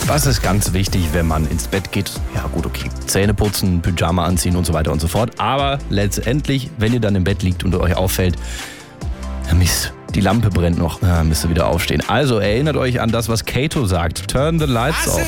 Was ist ganz wichtig, wenn man ins Bett geht? Ja gut, okay, Zähne putzen, Pyjama anziehen und so weiter und so fort. Aber letztendlich, wenn ihr dann im Bett liegt und euch auffällt, ja Mist, die Lampe brennt noch, müsst ihr wieder aufstehen. Also erinnert euch an das, was Kato sagt. Turn the lights off.